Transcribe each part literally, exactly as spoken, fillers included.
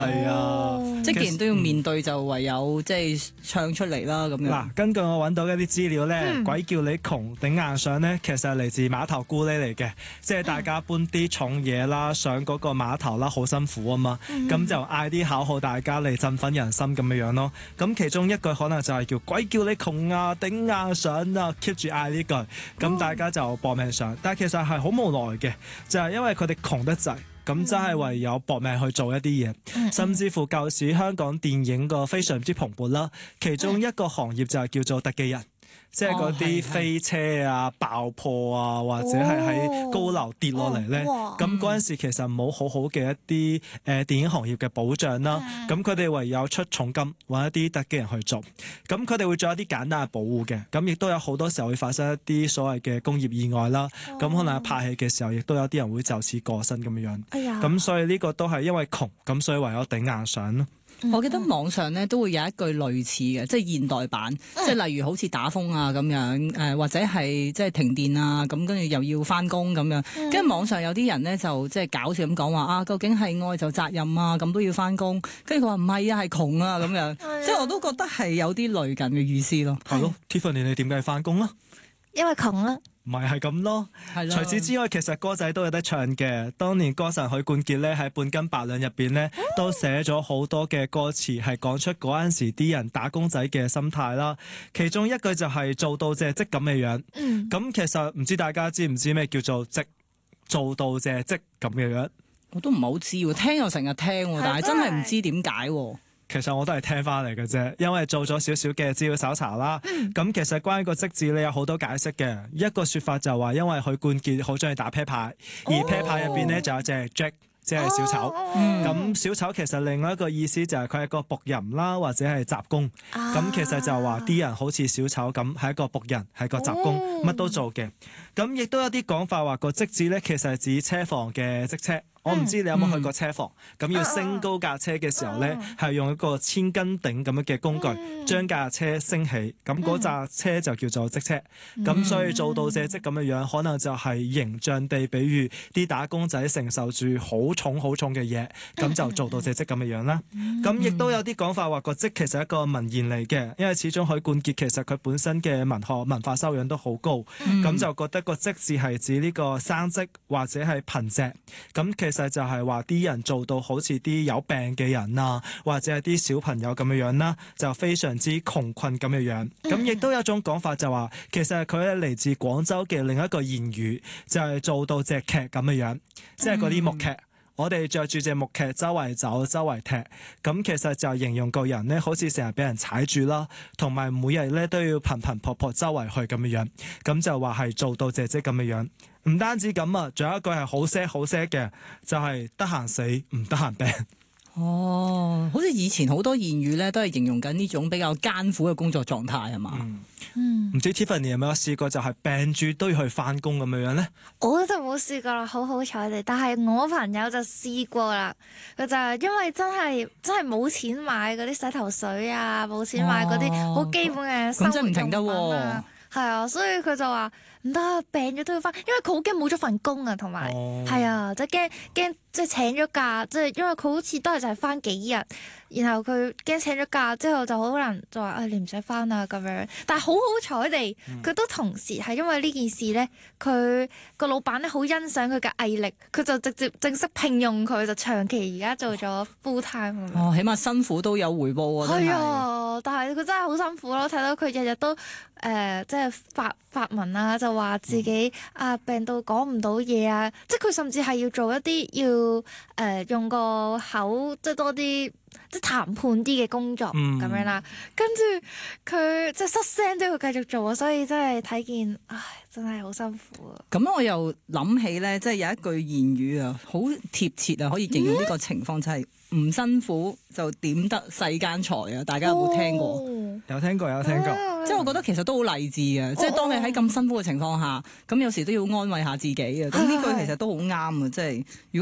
係啊， 哦、即係既然都要面對，就唯有即係唱出嚟啦咁樣。 嗱，根據我揾到一啲資料咧， 嗯、 鬼叫你窮頂硬上咧，其實係嚟自碼頭咕喱嚟嘅，即係大家搬啲重嘢啦，上嗰個碼頭啦，好辛苦啊嘛，咁、嗯、就嗌啲口號大家嚟振奮人心咁樣樣咯。咁其中一句可能就係叫鬼叫你窮啊頂硬上啊 keep 住嗌呢句，咁大家就搏命上，但係其實係好無奈嘅，就係、是、因為佢哋窮得滯。咁真係唯有搏命去做一啲嘢，嗯、甚至乎舊時香港電影個非常之蓬勃啦，其中一個行業就係叫做特技人。即係嗰啲飛車啊、哦、爆破啊，或者係喺高樓跌落嚟咧。咁嗰陣時其實冇好好嘅一啲誒、呃、電影行業嘅保障啦。咁佢哋唯有出重金揾一啲特技人去做。咁佢哋會做一啲簡單嘅保護嘅。咁亦都有好多時候會發生一啲所謂嘅工業意外啦。咁、哦、可能拍戲嘅時候，亦都有啲人會就此過身咁樣樣。哎呀！咁所以呢個都係因為窮，咁所以唯有頂硬上咯。 我記得網上咧都會有一句類似嘅，即係現代版，嗯、即係例如好似打風啊咁樣，誒或者係即係停電啊，咁跟住又要翻工咁樣，跟住、嗯、網上有啲人咧就即係搞笑咁講話啊，究竟係愛就責任啊，咁都要翻工，跟住佢話唔係啊，係窮啊咁樣，嗯、即係我都覺得係有啲類近嘅意思咯。 係咯，Tiffany 你點解翻工啊？ 因為窮啦。 唔係係咁咯， 係咯。 除此之外，其實歌仔都有得唱嘅。當年歌神許冠傑咧喺《半斤八兩》入邊咧，都寫咗好多嘅歌詞，係講出嗰陣時啲人打工仔嘅心態啦。其中一句就係做到隻積咁嘅樣。咁、嗯、其實唔知大家知唔知咩叫做積？做到隻積咁嘅樣？我都唔係好知喎，聽又成日聽，但係真係唔知點解喎。 其實我都係聽翻嚟嘅啫，因為做咗少少嘅資料搜查啦。咁、嗯、其實關於個職字咧有好多解釋嘅。一個說法就話因為許冠傑好中意打啤牌，而啤牌入邊咧就有隻 Jack，即係小丑。咁、嗯、小丑其實另外一個意思就係佢係個僕人啦，或者係雜工。咁、啊、其實就話啲人好似小丑咁，係一個僕人，係個雜工，乜、哦、都做嘅。咁亦都有啲講法話個職字咧，其實係指車房嘅職車。我唔知你有冇去過車房，咁、嗯、要升高架車嘅時候咧，係、嗯、用一個千斤頂咁樣嘅工具，嗯、將架車升起，咁嗰架車就叫做職車。咁、嗯、所以做到這職咁嘅樣，可能就係形象地比喻啲打工仔承受住好重好重嘅嘢，咁、嗯、就做到這職咁嘅樣啦。咁亦都有啲講法話個職其實係一個文言嚟嘅，因為始終許冠傑其實佢本身嘅文學文化修養都好高，咁、嗯、就覺得個職字係指呢個生職或者係貧瘠。咁其實就係話啲人做到好似啲有病嘅人啊，或者係啲小朋友咁樣樣啦，就非常之窮困咁樣樣。咁亦都有一種講法就話，其實佢係嚟自廣州嘅另一個言語，就係、是、做到隻劇咁樣樣，即係嗰啲木屐。嗯、我哋着住隻木屐周圍走，周圍踢。咁其實就形容個人呢，好似成日俾人踩住啦，同埋每日咧都要頻頻撲撲周圍去咁樣樣。咁就話係做到隻職咁樣樣。唔單止咁啊，仲有一句係好些好些嘅，就係得閒死唔得閒病。 哦，好似以前好多言語咧，都係形容緊呢種比較艱苦嘅工作狀態係嘛？ 嗯， 唔知 Tiffany 有冇試過就係病住都要去翻工咁樣樣咧？ 我就冇試過啦，好好彩地。但係我朋友就試過啦，佢就係因為真係真係冇錢買嗰啲洗頭水啊，冇錢買嗰啲好基本嘅生活用品啊。係啊，所以佢就話唔得，病咗都要翻，因為佢好驚冇咗份工啊，同埋係啊，即係驚驚即係請咗假，即係因為佢好似都係就係翻幾日。然後佢驚請咗假之後就好難就話誒、哎、你唔使翻啊咁樣，但係好好彩地佢都同時係因為呢件事咧，佢個老闆咧好欣賞佢嘅毅力，佢就直接正式聘用佢，就長期而家做咗 full time。 哦，起碼辛苦都有回報喎。 係啊，但係佢真係好辛苦咯，睇到佢日日都誒、呃、即係發發文啊，就話自己啊病到講唔到嘢啊，即係佢甚至係要做一啲要誒、呃、用個口即係多啲。即係談判啲嘅工作咁、嗯、樣啦，跟住佢即係失聲都要繼續做啊，所以真係睇見，唉，真係好辛苦啊！ 咁我又諗起咧，即係有一句言語啊，好貼切啊，可以形容呢個情況，嗯、就係唔辛苦就點得世間財啊！大家有冇聽過？ 哦、 有聽過，有聽過。 啊、 即係我覺得其實都好勵志嘅，哦、即係當你喺咁辛苦嘅情況下，咁有時都要安慰下自己嘅。咁呢句其實都好啱啊！即係如果你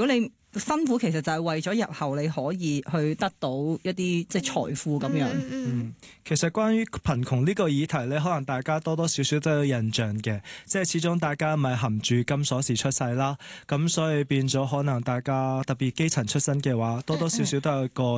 辛苦其實就係為咗日後你可以去得到一啲即係財富咁樣。 嗯嗯嗯，其實關於貧窮呢個議題咧，可能大家多多少少都有印象嘅，即係始終大家咪含住金鎖匙出世啦，咁所以變咗可能大家特別基層出身嘅話，多多少少都有個